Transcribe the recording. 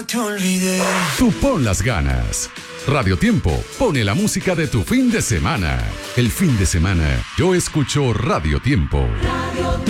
te olvidé. Tú pon las ganas. Radio Tiempo pone la música de tu fin de semana. El fin de semana yo escucho Radio Tiempo. Radio